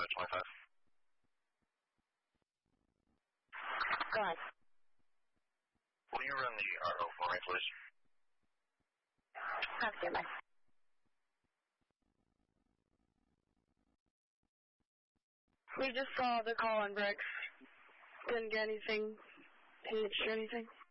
25. Go ahead. Will you run the RO for me, please? Have a bye. We just saw the call on Bricks. Didn't get anything, page or anything.